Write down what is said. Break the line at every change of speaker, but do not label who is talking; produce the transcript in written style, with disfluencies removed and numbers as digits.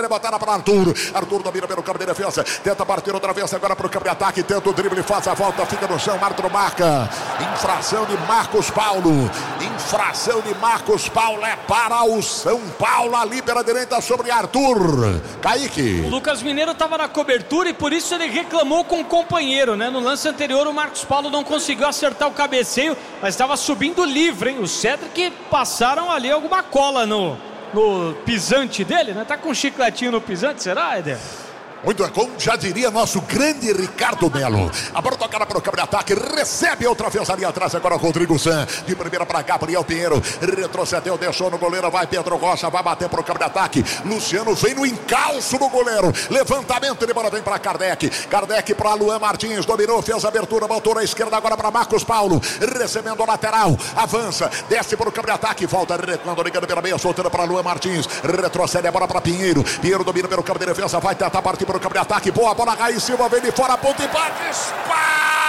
Botaram para Arthur. Arthur domina pelo campo de defesa. Tenta partir outra vez agora para o campo de ataque. Tenta o drible, faz a volta, fica no chão. Árbitro marca. Infração de Marcos Paulo. Infração de Marcos Paulo é para o São Paulo. Ali pela direita sobre Arthur. Kaique.
O Lucas Mineiro estava na cobertura e por isso ele reclamou com o companheiro, né? No lance anterior o Marcos Paulo não conseguiu acertar o cabeceio, mas estava subindo livre, hein? O Cedric passaram ali alguma cola no pisante dele, né? Tá com um chicletinho no pisante, será, Éder?
Muito bom, já diria nosso grande Ricardo Melo. A bola tocada para o campo de ataque, recebe outra vez ali atrás agora o Rodrigo San. De primeira para Gabriel Pinheiro, retrocedeu, deixou no goleiro, vai Pedro Rocha, vai bater para o campo de ataque. Luciano vem no encalço do goleiro. Levantamento de bola, vem para Kardec. Kardec para Luan Martins, dominou, fez a abertura, botou na esquerda agora para Marcos Paulo. Recebendo o lateral, avança, desce para o campo de ataque, volta recuando, ligando pela meia, soltando para Luan Martins. Retrocede a bola para Pinheiro. Pinheiro domina pelo campo de defesa, vai tentar partir para o campo de ataque, boa bola, Raí Silva vem de fora, ponto e bate,